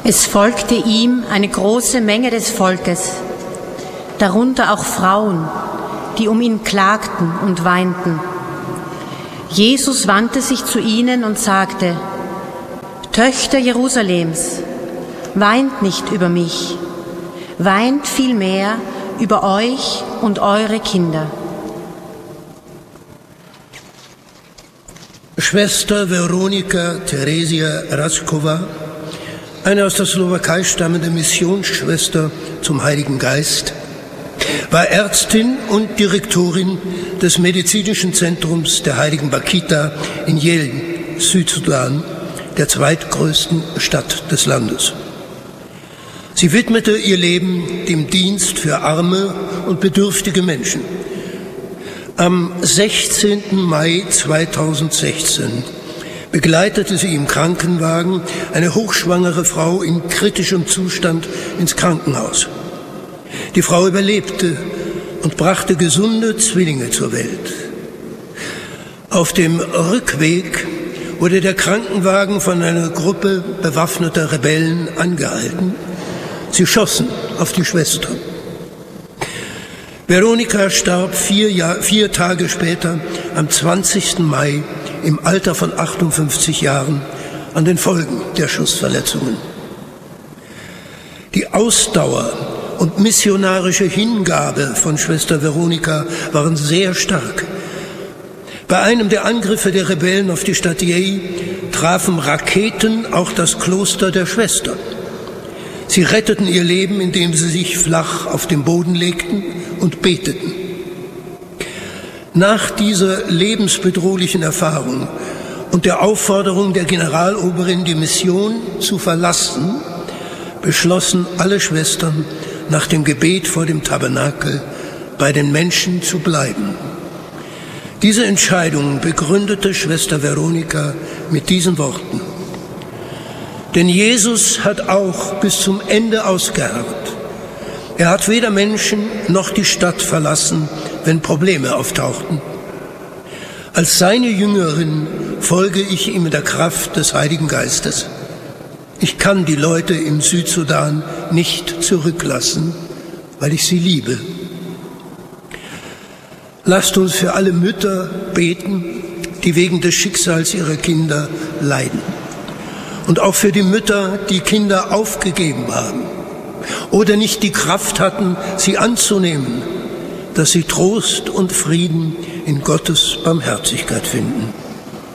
Es folgte ihm eine große Menge des Volkes, darunter auch Frauen, die um ihn klagten und weinten. Jesus wandte sich zu ihnen und sagte: Töchter Jerusalems, weint nicht über mich, weint vielmehr über euch und eure Kinder. Schwester Veronika Theresia Raskova, eine aus der Slowakei stammende Missionsschwester zum Heiligen Geist, war Ärztin und Direktorin des medizinischen Zentrums der Heiligen Bakita in Yelm, Südsudan, der zweitgrößten Stadt des Landes. Sie widmete ihr Leben dem Dienst für arme und bedürftige Menschen. Am 16. Mai 2016 begleitete sie im Krankenwagen eine hochschwangere Frau in kritischem Zustand ins Krankenhaus. Die Frau überlebte und brachte gesunde Zwillinge zur Welt. Auf dem Rückweg wurde der Krankenwagen von einer Gruppe bewaffneter Rebellen angehalten. Sie schossen auf die Schwester. Veronika starb 4 Tage später, am 20. Mai, im Alter von 58 Jahren, an den Folgen der Schussverletzungen. Die Ausdauer und missionarische Hingabe von Schwester Veronika waren sehr stark. Bei einem der Angriffe der Rebellen auf die Stadt Yei trafen Raketen auch das Kloster der Schwester. Sie retteten ihr Leben, indem sie sich flach auf den Boden legten und beteten. Nach dieser lebensbedrohlichen Erfahrung und der Aufforderung der Generaloberin, die Mission zu verlassen, beschlossen alle Schwestern, nach dem Gebet vor dem Tabernakel bei den Menschen zu bleiben. Diese Entscheidung begründete Schwester Veronika mit diesen Worten: Denn Jesus hat auch bis zum Ende ausgeharrt. Er hat weder Menschen noch die Stadt verlassen, wenn Probleme auftauchten. Als seine Jüngerin folge ich ihm in der Kraft des Heiligen Geistes. Ich kann die Leute im Südsudan nicht zurücklassen, weil ich sie liebe. Lasst uns für alle Mütter beten, die wegen des Schicksals ihrer Kinder leiden. Und auch für die Mütter, die Kinder aufgegeben haben oder nicht die Kraft hatten, sie anzunehmen, dass sie Trost und Frieden in Gottes Barmherzigkeit finden.